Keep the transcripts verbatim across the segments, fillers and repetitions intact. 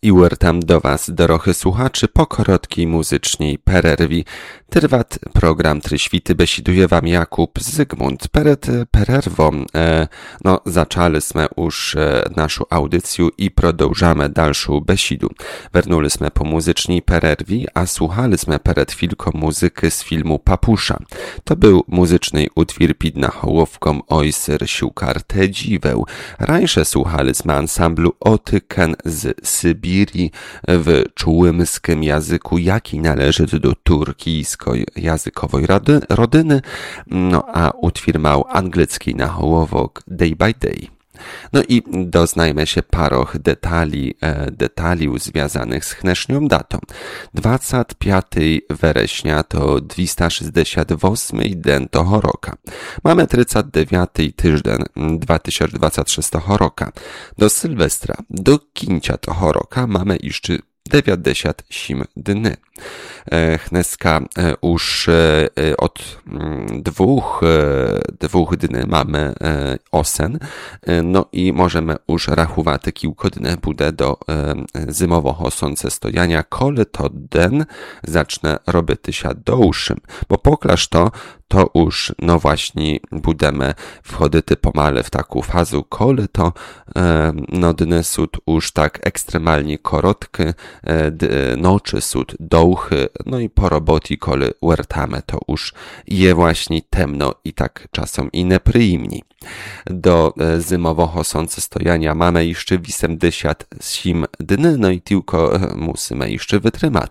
I wrtam do Was, dorochy słuchaczy, po korotkiej muzycznej pererwi. Trwat program Tryświty, besiduje Wam Jakub Zygmunt. Pered pererwą, e, no, zaczęliśmy już e, naszą audycję i продовжamy dalszą besidu. Wernęliśmy po muzycznej pererwi, a słuchaliśmy pered chwilką muzyki z filmu Papusza. To był muzyczny utwór pod nahołowką Ojsyr siłkarte dziweł. Rańsze słuchaliśmy ansamblu Otyken z Sybirii w czułymskim języku, jaki należy do turkijsko-językowej rodyny, no a utwór miał angielski nahołowok Day by Day. No i doznajmy się paroch detali, e, detaliów związanych z chnesznią datą. dwudziestego piątego września to dwieście sześćdziesiąt osiem den toho roka. Mamy trzydziesty dziewiąty tydzień dwa tysiące dwudziestego szóstego roka. Do Sylwestra, do kińca toho roka mamy jeszcze dziewięćdziesiąt osiem dni. Chneska już od dwóch, dwóch dni mamy osen, no i możemy już rachować kilka dni bude do zimowego słońcestojania, kole to den zacznę robić się dłuższym, bo poklaż to, to już, no właśnie, budemy wchodzić pomale w taką fazę, kole to, no dny są już tak ekstremalnie korotkie, nocy są dołchy, no i po robocie, kole wertamy, to już je właśnie temno i tak czasem i nepryjemni. Do zimowego słońcestojania mamy jeszcze osiemdziesiąt osiem dni, no i tylko musimy jeszcze wytrzymać.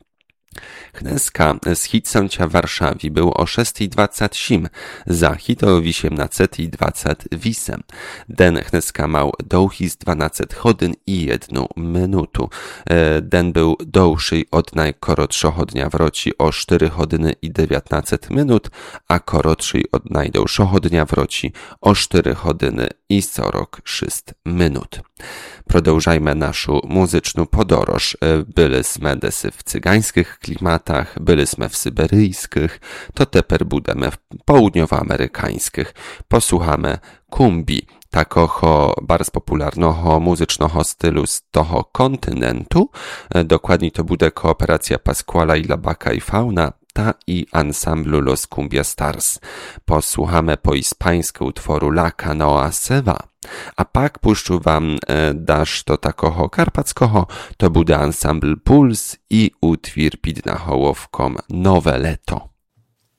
Chneska z hitcącia w Warszawie był o szóstej dwadzieścia osiem, za hit o osiemnastej dwadzieścia osiem. Den chneska mał dołchi z dwanaście godzin i jedną minutu. Den był dłuższy od najkorotszego dnia w roci o cztery godziny i dziewiętnaście minut, a korotszy od najdłuższego dnia w roci o cztery godziny i czterdzieści sześć minut. Продовжajmy naszą muzyczną podróż. Byliśmy desy w cygańskich klimatach, byliśmy w syberyjskich, to teper budemy w południowoamerykańskich. Posłuchamy kumbi, takoho bardzo popularnego muzycznego stylu z toho kontynentu. Dokładnie to bude kooperacja Pasquala i Labaka i Fauna, ta i ansamblu Los Cumbia Stars. Posłuchamy po hiszpańsku utworu La Canoa Se Va. A pak puszczu wam e, dasz to takoho karpackoho, to bude ansambl Puls i utwór pod nahołowką Nowe Leto.